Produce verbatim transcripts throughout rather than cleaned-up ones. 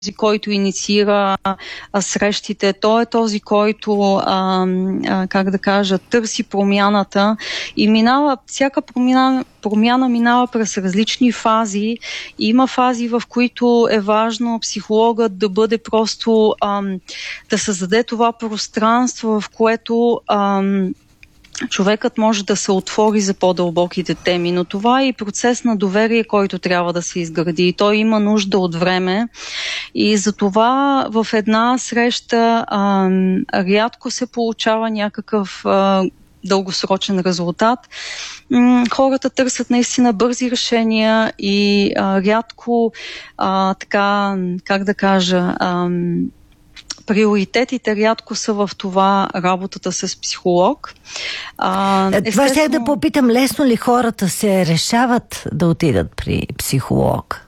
който инициира а, срещите, той е този, който, а, а, как да кажа, търси промяната и минава, всяка промяна, промяна минава през различни фази. Има фази, в които е важно психологът да бъде просто, а, да създаде това пространство, в което а, човекът може да се отвори за по-дълбоките теми, но това е и процес на доверие, който трябва да се изгради. И той има нужда от време. И затова в една среща а, рядко се получава някакъв а, дългосрочен резултат. М- хората търсят наистина бързи решения и а, рядко а, така, как да кажа... А, приоритетите рядко са в това работата с психолог. А, естествено... Това ще да попитам, лесно ли хората се решават да отидат при психолог?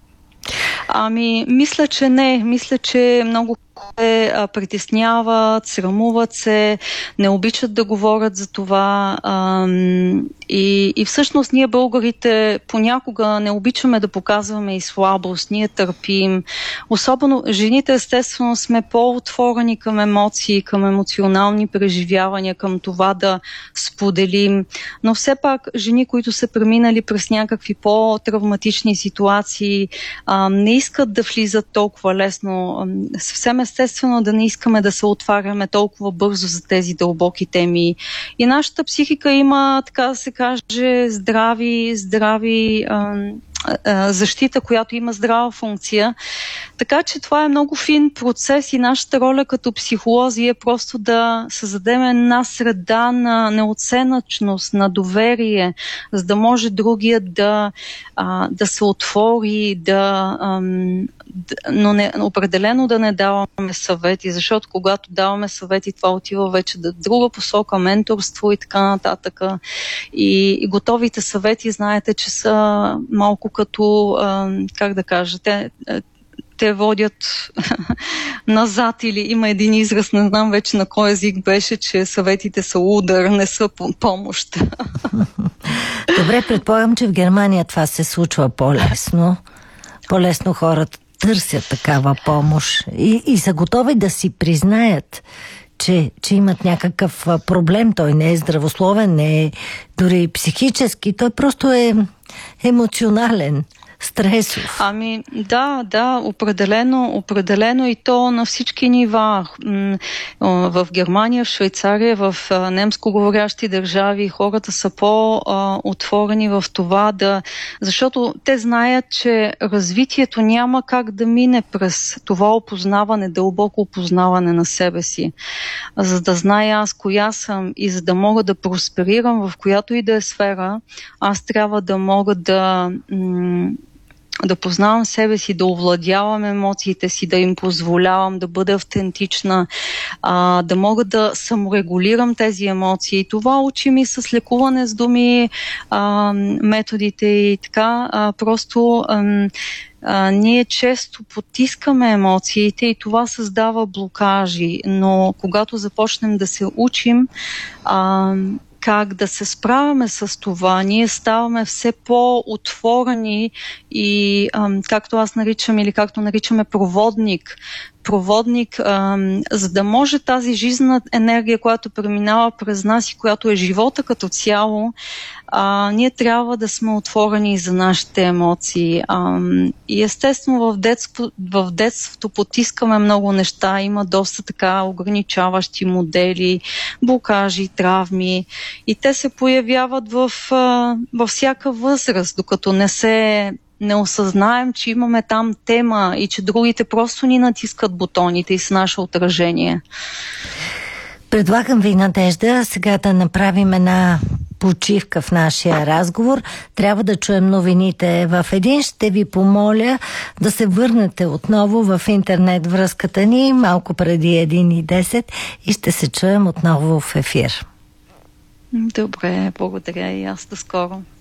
Ами, мисля, че не. Мисля, че много се притесняват, срамуват се, не обичат да говорят за това. И, и всъщност ние българите понякога не обичаме да показваме и слабост, ние търпим. Особено жените естествено сме по-отворени към емоции, към емоционални преживявания, към това да споделим. Но все пак жени, които са преминали през някакви по-травматични ситуации, не искат да влизат толкова лесно. Съвсем естествено да не искаме да се отваряме толкова бързо за тези дълбоки теми. И нашата психика има, така да се каже, здрави, здрави а, а, защита, която има здрава функция. Така че това е много фин процес и нашата роля като психолози е просто да създадем една среда на неоценъчност, на доверие, за да може другият да, а, да се отвори, да, ам, но не, определено да не даваме съвети, защото когато даваме съвети, това отива вече да друга посока, менторство и така нататък. И, и готовите съвети, знаете, че са малко като, ам, как да кажа, те... те водят назад или има един израз, не знам вече на кой език беше, че съветите са удар, не са помощ. Добре, предполагам, че в Германия това се случва по-лесно. По-лесно хората търсят такава помощ и, и са готови да си признаят, че, че имат някакъв проблем. Той не е здравословен, не е дори психически, той просто е емоционален. Стресов. Ами да, да, определено, определено и то на всички нива. В Германия, в Швейцария, в немско говорящи държави хората са по-отворени в това да... Защото те знаят, че развитието няма как да мине през това опознаване, дълбоко опознаване на себе си. За да зная аз коя съм и за да мога да просперирам в която и да е сфера, аз трябва да мога да... да познавам себе си, да овладявам емоциите си, да им позволявам да бъда автентична, а, да мога да саморегулирам тези емоции. Това учим и с лекуване с думи, а, методите и така. А, просто а, а, ние често потискаме емоциите и това създава блокажи, но когато започнем да се учим, а, как да се справяме с това, ние ставаме все по-отворени и, ам, както аз наричам или както наричаме проводник, проводник, ам, за да може тази жизнена енергия, която преминава през нас и която е живота като цяло, а, ние трябва да сме отворени за нашите емоции. Ам, и естествено в, детство, в детството потискаме много неща, има доста така ограничаващи модели, блокажи, травми и те се появяват в, а, във всяка възраст, докато не се не осъзнаем, че имаме там тема и че другите просто ни натискат бутоните и с наше отражение. Предлагам ви, Надежда, сега да направим една почивка в нашия разговор. Трябва да чуем новините в един. Ще ви помоля да се върнете отново в интернет връзката ни малко преди един и десет и ще се чуем отново в ефир. Добре, благодаря и аз до скоро.